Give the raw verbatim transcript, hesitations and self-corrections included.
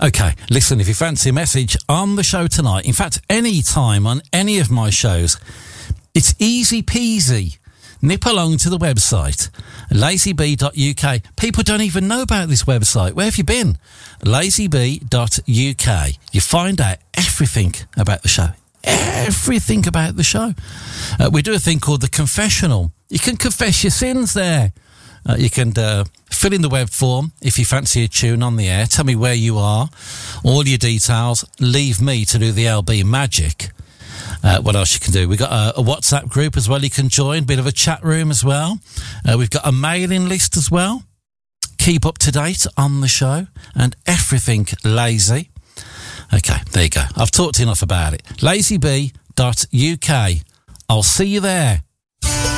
Okay, listen, if you fancy a message on the show tonight, in fact, any time on any of my shows, it's easy peasy. Nip along to the website, lazy bee dot U K. People don't even know about this website. Where have you been? lazy bee dot U K. You find out everything about the show. Everything about the show. Uh, we do a thing called the confessional. You can confess your sins there. Uh, you can uh, fill in the web form if you fancy a tune on the air. Tell me where you are, all your details. Leave me to do the L B magic. Uh, what else you can do? We've got a, a WhatsApp group as well you can join, bit of a chat room as well. Uh, we've got a mailing list as well. Keep up to date on the show and everything lazy. Okay, there you go. I've talked enough about it. lazy bee dot U K. I'll see you there.